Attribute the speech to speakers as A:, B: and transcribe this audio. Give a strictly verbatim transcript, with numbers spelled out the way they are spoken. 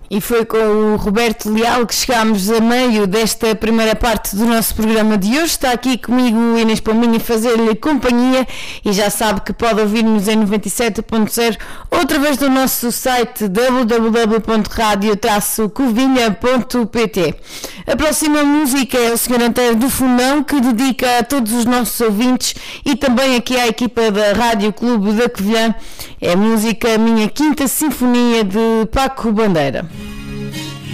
A: E foi com o Roberto Leal que chegámos a meio desta primeira parte do nosso programa de hoje. Está aqui comigo o Inês Palminha a fazer-lhe companhia e já sabe que pode ouvir-nos em noventa e sete ponto zero ou através do nosso site w w w ponto radio traço covilha ponto p t. A próxima música é o senhor Antero do Fundão, que dedica a todos os nossos ouvintes e também aqui à equipa da Rádio Clube da Covilhã. É a música Minha Quinta Sinfonia de Paco Bandeira.